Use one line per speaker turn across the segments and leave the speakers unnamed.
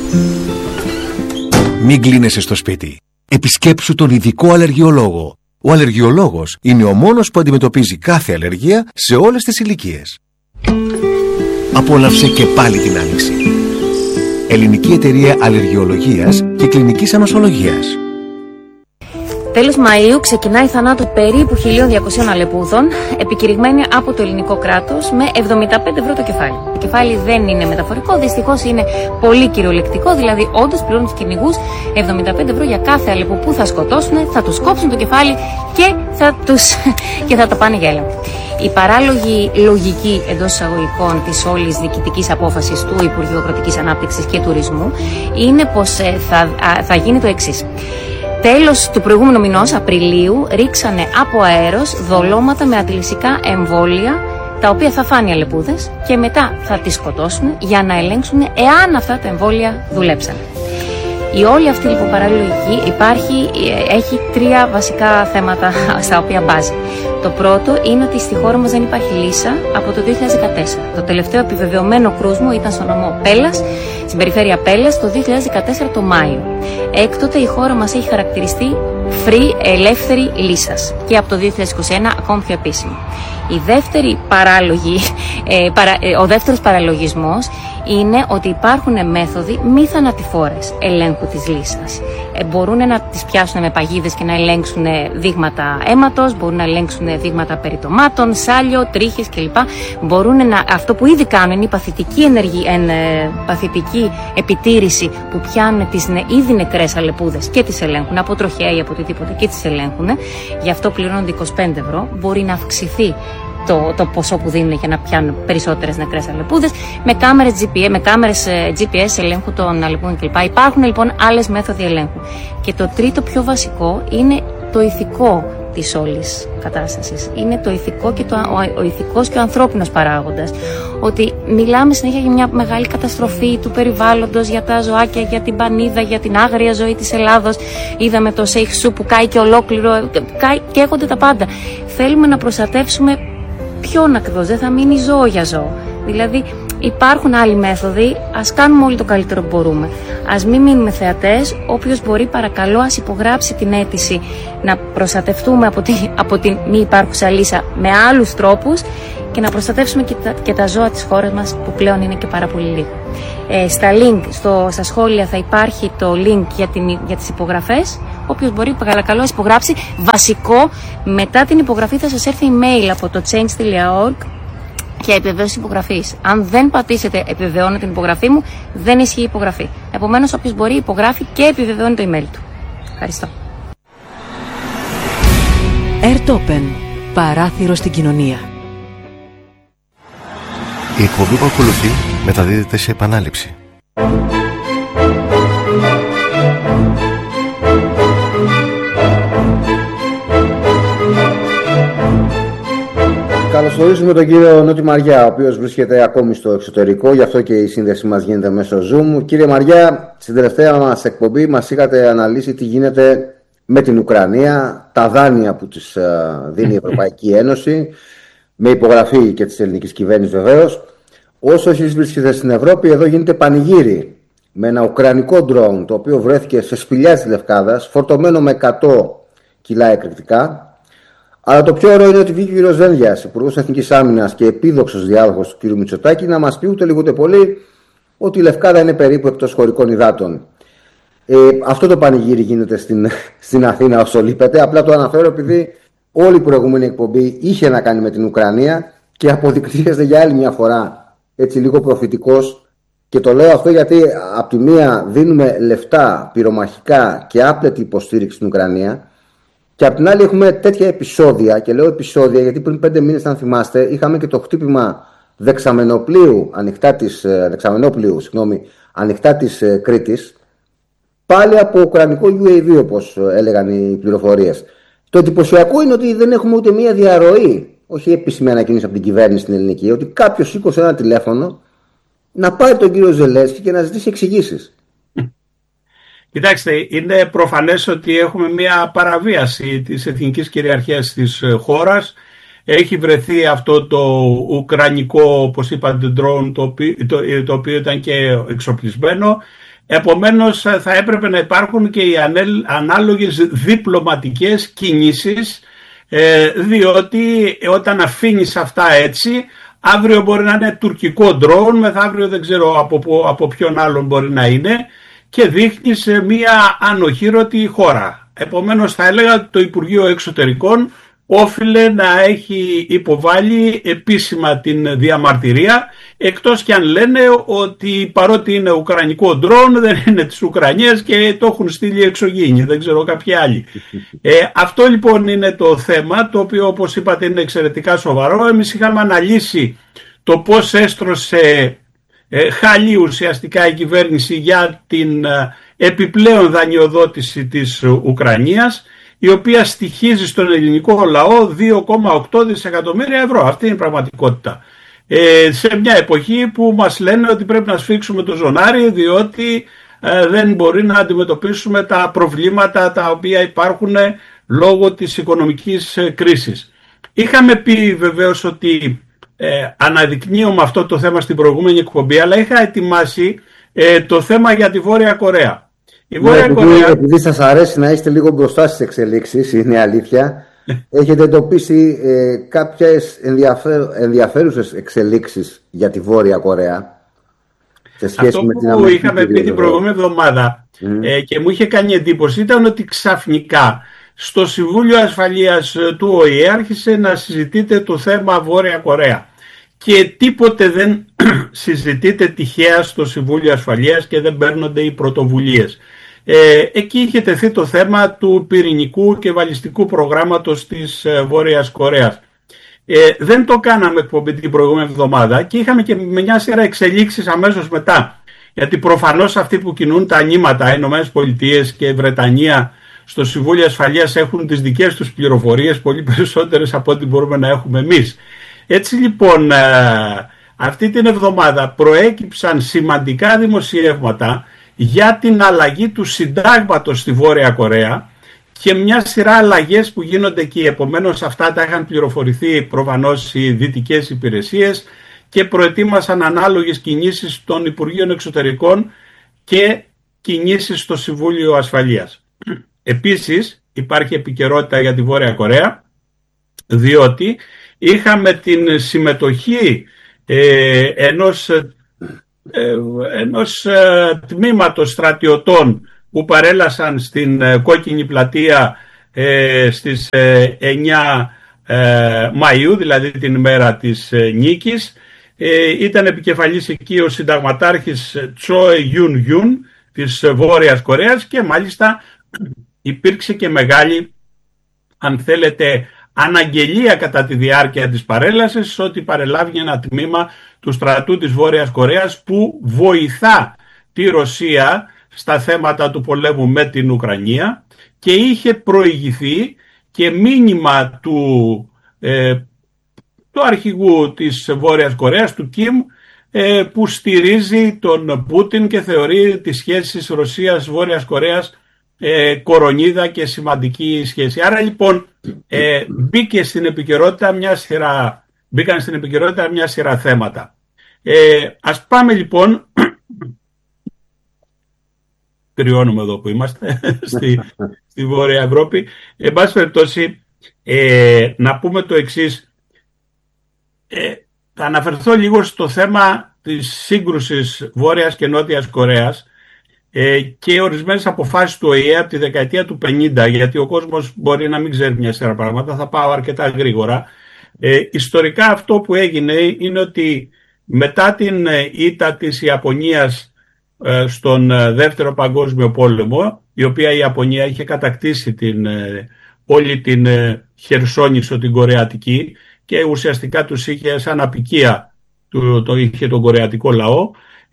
Μην κλείνεσαι στο σπίτι. Επισκέψου τον ειδικό αλλεργιολόγο. Ο αλλεργιολόγος είναι ο μόνος που αντιμετωπίζει κάθε αλλεργία σε όλες τις ηλικίες. Απόλαυσε και πάλι την άνοιξη. Ελληνική Εταιρεία Αλλεργιολογίας και Κλινικής Ανοσολογίας.
Τέλος Μαΐου ξεκινάει θανάτου περίπου 1.200 αλεπούδων, επικηρυγμένη από το ελληνικό κράτος με 75 ευρώ το κεφάλι. Το κεφάλι δεν είναι μεταφορικό, δυστυχώς είναι πολύ κυριολεκτικό, δηλαδή όντως πληρώνουν τους κυνηγούς 75 ευρώ για κάθε αλεπού που θα σκοτώσουν, θα τους κόψουν το κεφάλι και θα το πάνε για έλεγχο. Η παράλογη λογική εντός εισαγωγικών της όλης διοικητικής απόφασης του Υπουργείου Αγροτικής Ανάπτυξης και Τουρισμού είναι πως θα γίνει το εξής. Τέλος του προηγούμενου μηνός, Απριλίου, ρίξανε από αέρος δολώματα με αντιλυσικά εμβόλια, τα οποία θα φάνε οι αλεπούδες και μετά θα τις σκοτώσουν για να ελέγξουν εάν αυτά τα εμβόλια δουλέψαν. Η όλη αυτή λοιπόν παραλογική έχει τρία βασικά θέματα στα οποία μπάζει. Το πρώτο είναι ότι στη χώρα μας δεν υπάρχει λύσα από το 2014. Το τελευταίο επιβεβαιωμένο κρούσμα ήταν στο νομό Πέλλας, στην περιφέρεια Πέλλας, το 2014 το Μάιο. Έκτοτε η χώρα μας έχει χαρακτηριστεί free, ελεύθερη λύσας και από το 2021 ακόμη πιο επίσημη. Ο δεύτερος παραλογισμός είναι ότι υπάρχουν μέθοδοι μη θανατηφόρες ελέγχου της λύσας. Μπορούν να τις πιάσουν με παγίδες και να ελέγξουν δείγματα αίματος, μπορούν να ελέγξουν δείγματα περιτομάτων, σάλιο, τρίχες κλπ. Αυτό που ήδη κάνουν είναι η παθητική επιτήρηση που πιάνουν τις ήδη νεκρές αλεπούδες και τις ελέγχουν από τροχέα ή από οτιδήποτε και τις ελέγχουν. Γι' αυτό πληρώνονται 25 ευρώ. Μπορεί να αυξηθεί το ποσό που δίνουν για να πιάνουν περισσότερες νεκρές αλεπούδες με κάμερες GPS ελέγχου των αλεπούδων κλπ. Υπάρχουν λοιπόν άλλες μέθοδοι ελέγχου. Και το τρίτο πιο βασικό είναι το ηθικό της όλης κατάστασης. Είναι το ηθικό και ο ηθικός και ο ανθρώπινος παράγοντας. Ότι μιλάμε συνέχεια για μια μεγάλη καταστροφή του περιβάλλοντος, για τα ζωάκια, για την πανίδα, για την άγρια ζωή της Ελλάδος. Είδαμε το Σέιχσου που κάει και ολόκληρο, καίγονται τα πάντα. Θέλουμε να προστατεύσουμε ποιον ακριβώς, δεν θα μείνει ζώο για ζώο. Δηλαδή υπάρχουν άλλοι μέθοδοι, ας κάνουμε όλοι το καλύτερο που μπορούμε. Ας μην μείνουμε θεατές, όποιος μπορεί παρακαλώ ας υπογράψει την αίτηση να προστατευτούμε από την μη υπάρχουσα λύσα με άλλους τρόπους και να προστατεύσουμε και τα ζώα της χώρας μας που πλέον είναι και πάρα πολύ λίγο. Στα σχόλια θα υπάρχει το link για τις υπογραφές. Όποιος μπορεί παρακαλώ ας υπογράψει. Βασικό, μετά την υπογραφή θα σας έρθει email από το change.org και επιβεβαίωση υπογραφής. Αν δεν πατήσετε επιβεβαιώνω την υπογραφή μου, δεν ισχύει η υπογραφή. Επομένως, όποιος μπορεί υπογράφει και επιβεβαιώνει το email του. Ευχαριστώ.
Airtopen. Παράθυρο στην κοινωνία.
Η εκπομπή που ακολουθεί μεταδίδεται σε επανάληψη.
Καλωσορίζουμε τον κύριο Νότι Μαριά, ο οποίος βρίσκεται ακόμη στο εξωτερικό, γι' αυτό και η σύνδεση μας γίνεται μέσω Zoom. Κύριε Μαριά, στην τελευταία μας εκπομπή μας είχατε αναλύσει τι γίνεται με την Ουκρανία, τα δάνεια που της δίνει η Ευρωπαϊκή Ένωση, με υπογραφή και της ελληνικής κυβέρνησης βεβαίως. Όσο εσείς βρίσκεστε στην Ευρώπη, εδώ γίνεται πανηγύρι με ένα ουκρανικό ντρόουν, το οποίο βρέθηκε σε σπηλιά της Λευκάδας, φορτωμένο με 100 κιλά εκρηκτικά. Αλλά το πιο ωραίο είναι ότι βγήκε ο κ. Δένδιας, Υπουργός Εθνικής Άμυνας και επίδοξος διάδοχος του κ. Μητσοτάκη, να μας πει ούτε λίγο ούτε πολύ ότι η Λευκάδα είναι περίπου εκτός χωρικών υδάτων. Αυτό το πανηγύρι γίνεται στην Αθήνα όσο λείπεται. Απλά το αναφέρω επειδή όλη η προηγούμενη εκπομπή είχε να κάνει με την Ουκρανία και αποδεικνύεται για άλλη μια φορά έτσι λίγο προφητικός. Και το λέω αυτό γιατί από τη μία δίνουμε λεφτά, πυρομαχικά και άπλετη υποστήριξη στην Ουκρανία. Και απ' την άλλη έχουμε τέτοια επεισόδια, και λέω επεισόδια γιατί πριν 5 μήνες, αν θυμάστε, είχαμε και το χτύπημα δεξαμενοπλοίου ανοιχτά της Κρήτης, πάλι από ουκρανικό UAV όπως έλεγαν οι πληροφορίες. Το εντυπωσιακό είναι ότι δεν έχουμε ούτε μία διαρροή, όχι επίσημη ανακοίνωση από την κυβέρνηση στην ελληνική, ότι κάποιος σήκωσε ένα τηλέφωνο να πάρει τον κύριο Ζελένσκι και να ζητήσει εξηγήσεις.
Κοιτάξτε, είναι προφανές ότι έχουμε μια παραβίαση της εθνικής κυριαρχίας της χώρας. Έχει βρεθεί αυτό το ουκρανικό, όπως είπατε, drone, το οποίο ήταν και εξοπλισμένο. Επομένως θα έπρεπε να υπάρχουν και οι ανάλογες διπλωματικές κινήσεις, διότι όταν αφήνεις αυτά έτσι, αύριο μπορεί να είναι τουρκικό ντρόουν, μεθαύριο δεν ξέρω από ποιον άλλον μπορεί να είναι, και δείχνεις μια ανοχήρωτη χώρα. Επομένως θα έλεγα ότι το Υπουργείο Εξωτερικών όφιλε να έχει υποβάλει επίσημα την διαμαρτυρία, εκτός και αν λένε ότι παρότι είναι ουκρανικό ντρόουν δεν είναι της Ουκρανίας και το έχουν στείλει εξωγήινοι, δεν ξέρω κάποιοι άλλοι. Αυτό λοιπόν είναι το θέμα, το οποίο όπως είπατε είναι εξαιρετικά σοβαρό. Εμείς είχαμε αναλύσει το πώς έστρωσε χαλί ουσιαστικά η κυβέρνηση για την επιπλέον δανειοδότηση της Ουκρανίας, η οποία στοιχίζει στον ελληνικό λαό 2,8 δισεκατομμύρια ευρώ. Αυτή είναι η πραγματικότητα. Σε μια εποχή που μας λένε ότι πρέπει να σφίξουμε το ζωνάρι, διότι δεν μπορεί να αντιμετωπίσουμε τα προβλήματα τα οποία υπάρχουν λόγω της οικονομικής κρίσης. Είχαμε πει βεβαίως ότι αναδεικνύουμε αυτό το θέμα στην προηγούμενη εκπομπή, αλλά είχα ετοιμάσει το θέμα για τη Βόρεια Κορέα.
Επειδή σας αρέσει να είστε λίγο μπροστά στις εξελίξεις, είναι αλήθεια, έχετε εντοπίσει κάποιες ενδιαφέρουσες εξελίξεις για τη Βόρεια Κορέα σε σχέση
αυτό
με την
που είχαμε πει την προηγούμενη εβδομάδα και μου είχε κάνει εντύπωση ήταν ότι ξαφνικά στο Συμβούλιο Ασφαλείας του ΟΗΕ άρχισε να συζητείται το θέμα Βόρεια Κορέα και τίποτε δεν συζητείται τυχαία στο Συμβούλιο Ασφαλείας και δεν παίρνονται οι πρωτοβουλίες. Εκεί είχε τεθεί το θέμα του πυρηνικού και βαλιστικού προγράμματος της Βόρειας Κορέας. Δεν το κάναμε εκπομπή την προηγούμενη εβδομάδα και είχαμε και μια σειρά εξελίξεις αμέσως μετά. Γιατί προφανώς αυτοί που κινούν τα νήματα, οι ΗΠΑ και η Βρετανία, στο Συμβούλιο Ασφαλείας έχουν τις δικές τους πληροφορίες, πολύ περισσότερες από ό,τι μπορούμε να έχουμε εμείς. Έτσι λοιπόν, αυτή την εβδομάδα προέκυψαν σημαντικά δημοσιεύματα για την αλλαγή του συντάγματος στη Βόρεια Κορέα και μια σειρά αλλαγές που γίνονται εκεί. Επομένως αυτά τα είχαν πληροφορηθεί προφανώς οι δυτικές υπηρεσίες και προετοίμασαν ανάλογες κινήσεις των Υπουργείων Εξωτερικών και κινήσεις στο Συμβούλιο Ασφαλείας. Επίσης υπάρχει επικαιρότητα για τη Βόρεια Κορέα, διότι είχαμε την συμμετοχή ενός τμήματος στρατιωτών που παρέλασαν στην Κόκκινη Πλατεία στις 9 Μαΐου, δηλαδή την ημέρα της νίκης. Ήταν επικεφαλής εκεί ο συνταγματάρχης Τσόε Γιουν Γιουν της Βόρειας Κορέας και μάλιστα υπήρξε και μεγάλη, αν θέλετε, αναγγελία κατά τη διάρκεια της παρέλασης ότι παρελάβει ένα τμήμα του στρατού της Βόρειας Κορέας που βοηθά τη Ρωσία στα θέματα του πολέμου με την Ουκρανία και είχε προηγηθεί και μήνυμα του αρχηγού της Βόρειας Κορέας, του Κιμ, που στηρίζει τον Πούτιν και θεωρεί τις σχέσεις Ρωσίας-Βόρειας Κορέας κορονίδα και σημαντική σχέση. Άρα λοιπόν μπήκαν στην επικαιρότητα μια σειρά θέματα. Ας πάμε λοιπόν, κρυώνουμε εδώ που είμαστε, στη Βόρεια Ευρώπη. Εν πάση περιπτώσει, να πούμε το εξής. Θα αναφερθώ λίγο στο θέμα της σύγκρουσης Βόρειας και Νότιας Κορέας και ορισμένες αποφάσεις του ΟΗΕ από τη δεκαετία του 50, γιατί ο κόσμος μπορεί να μην ξέρει μια σειρά πράγματα, θα πάω αρκετά γρήγορα. Ιστορικά αυτό που έγινε είναι ότι μετά την ήττα της Ιαπωνίας στον Δεύτερο Παγκόσμιο Πόλεμο, η οποία η Ιαπωνία είχε κατακτήσει όλη την Χερσόνησο την Κορεατική και ουσιαστικά τους είχε σαν απικία είχε τον κορεατικό λαό,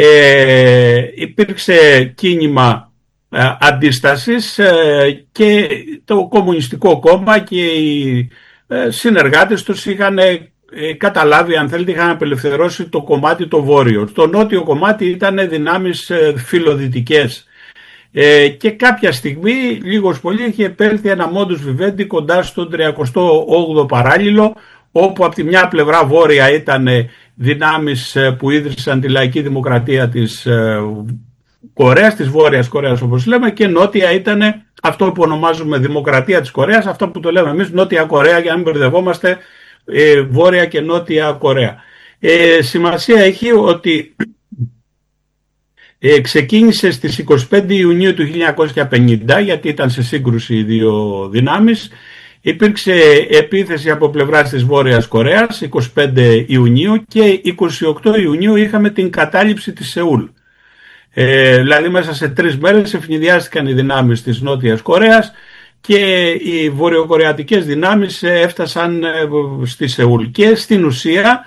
υπήρξε κίνημα αντίστασης και το Κομμουνιστικό Κόμμα και οι συνεργάτες τους είχαν καταλάβει, αν θέλετε, είχαν απελευθερώσει το κομμάτι το βόρειο. Το νότιο κομμάτι ήταν δυνάμεις φιλοδυτικές και κάποια στιγμή, λίγος πολύ, είχε επέλθει ένα modus vivendi κοντά στον 38ο παράλληλο, όπου από τη μια πλευρά βόρεια ήταν δυνάμεις που ίδρυσαν τη λαϊκή δημοκρατία της Κορέας, της Βόρειας Κορέας όπως λέμε, και νότια ήταν αυτό που ονομάζουμε Δημοκρατία της Κορέας, αυτό που το λέμε εμείς Νότια Κορέα, για να μην μπερδευόμαστε Βόρεια και Νότια Κορέα. Σημασία έχει ότι ξεκίνησε στις 25 Ιουνίου του 1950, γιατί ήταν σε σύγκρουση οι δύο δυνάμεις. Υπήρξε επίθεση από πλευράς της Βόρειας Κορέας 25 Ιουνίου και 28 Ιουνίου είχαμε την κατάληψη της Σεούλ. Δηλαδή μέσα σε 3 μέρες ευνηδιάστηκαν οι δυνάμεις της Νότιας Κορέας και οι βορειοκορεατικές δυνάμεις έφτασαν στη Σεούλ και στην ουσία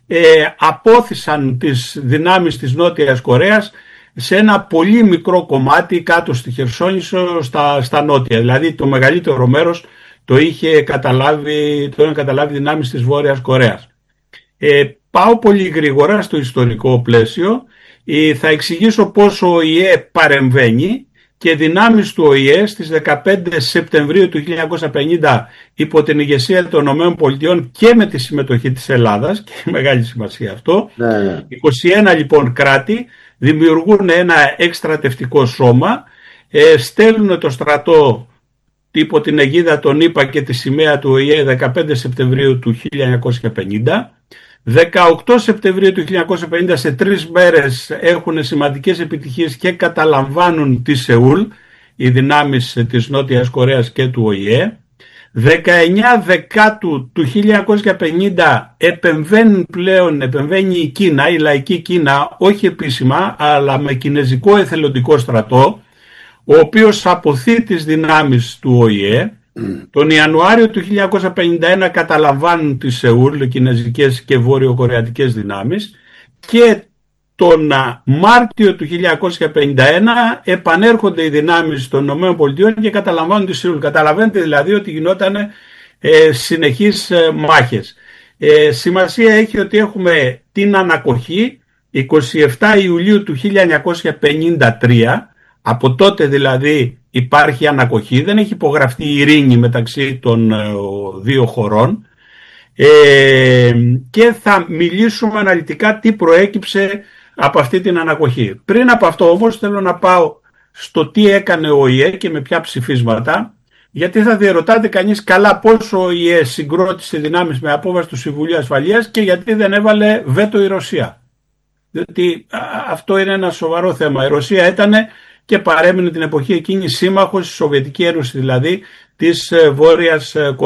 απόθυσαν τις δυνάμεις της Νότιας Κορέας σε ένα πολύ μικρό κομμάτι κάτω στη Χερσόνησο στα νότια. Δηλαδή το μεγαλύτερο μέρος το είχαν καταλάβει δυνάμεις της Βόρειας Κορέας. Πάω πολύ γρήγορα στο ιστορικό πλαίσιο. Θα εξηγήσω πώς ο ΟΗΕ παρεμβαίνει και δυνάμεις του ΟΗΕ στις 15 Σεπτεμβρίου του 1950 υπό την ηγεσία των ΗΠΑ και με τη συμμετοχή της Ελλάδας, και έχει μεγάλη σημασία αυτό, 21 λοιπόν κράτη δημιουργούν ένα εκστρατευτικό σώμα, στέλνουν το στρατό υπό την αιγίδα των ΗΠΑ και τη σημαία του ΟΗΕ 15 Σεπτεμβρίου του 1950. 18 Σεπτεμβρίου του 1950, σε 3 μέρες έχουν σημαντικές επιτυχίες και καταλαμβάνουν τη Σεούλ οι δυνάμεις της Νότιας Κορέας και του ΟΗΕ. 19 Δεκάτου του 1950 επεμβαίνει η Κίνα, η λαϊκή Κίνα, όχι επίσημα αλλά με κινεζικό εθελοντικό στρατό, ο οποίος αποθεί τις δυνάμεις του ΟΗΕ. Τον Ιανουάριο του 1951 καταλαμβάνουν τη Σεούλ οι κινεζικές και βόρειο-κορεατικές δυνάμεις και τον Μάρτιο του 1951 επανέρχονται οι δυνάμεις των ΗΠΑ και καταλαμβάνουν τη Σεούλ. Καταλαβαίνετε δηλαδή ότι γινόταν συνεχείς μάχες. Σημασία έχει ότι έχουμε την ανακοχή 27 Ιουλίου του 1953. Από τότε δηλαδή υπάρχει ανακοχή, δεν έχει υπογραφεί η ειρήνη μεταξύ των δύο χωρών, και θα μιλήσουμε αναλυτικά τι προέκυψε από αυτή την ανακοχή. Πριν από αυτό όμως θέλω να πάω στο τι έκανε ο ΟΗΕ και με ποια ψηφίσματα, γιατί θα διερωτάται κανείς καλά πώς ο ΟΗΕ συγκρότησε δυνάμεις με απόβαση του Συμβουλίου Ασφαλείας και γιατί δεν έβαλε βέτο η Ρωσία. Διότι αυτό είναι ένα σοβαρό θέμα. Η Ρωσία ήταν και παρέμεινε την εποχή εκείνη σύμμαχος, η Σοβιετική Ένωση δηλαδή, της Βόρειας Κορέας.